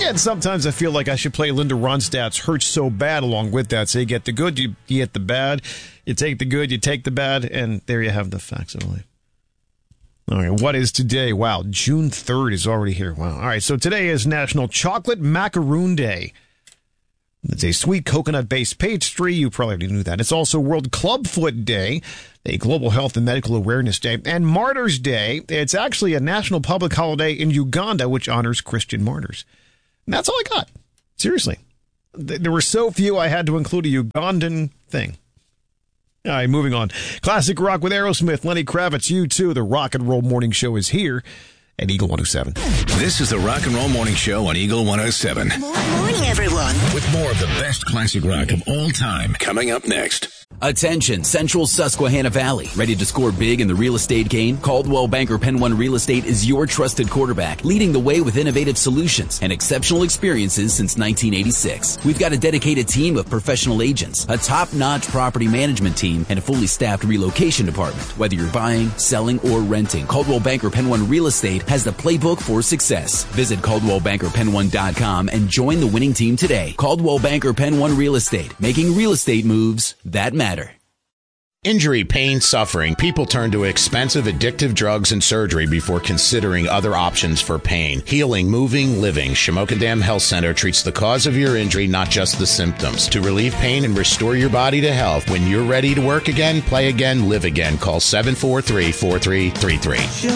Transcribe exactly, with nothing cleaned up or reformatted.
again, sometimes I feel like I should play Linda Ronstadt's Hurts So Bad along with that. So you get the good, you, you get the bad. You take the good, you take the bad, and there you have the facts of life. All right, what is today? Wow, June third is already here. Wow. All right, so today is National Chocolate Macaroon Day. It's a sweet coconut-based pastry. You probably already knew that. It's also World Clubfoot Day, a Global Health and Medical Awareness Day, and Martyrs Day. It's actually a national public holiday in Uganda, which honors Christian martyrs. And that's all I got. Seriously. There were so few I had to include a Ugandan thing. All right, moving on. Classic rock with Aerosmith, Lenny Kravitz, U two. The Rock and Roll Morning Show is here at Eagle one oh seven. This is the Rock and Roll Morning Show on Eagle one oh seven. Good morning, everyone. With more of the best classic rock of all time coming up next. Attention, Central Susquehanna Valley. Ready to score big in the real estate game? Coldwell Banker Penn One Real Estate is your trusted quarterback, leading the way with innovative solutions and exceptional experiences since nineteen eighty-six. We've got a dedicated team of professional agents, a top-notch property management team, and a fully staffed relocation department. Whether you're buying, selling, or renting, Coldwell Banker Penn One Real Estate has the playbook for success. Visit Coldwell Banker Penn One dot com and join the winning team today. Coldwell Banker Penn One Real Estate, making real estate moves that matter. Injury, pain, suffering. People turn to expensive, addictive drugs and surgery before considering other options for pain. Healing, moving, living. Shamokin Dam Health Center treats the cause of your injury, not just the symptoms. To relieve pain and restore your body to health, when you're ready to work again, play again, live again, call seven four three, four three three three.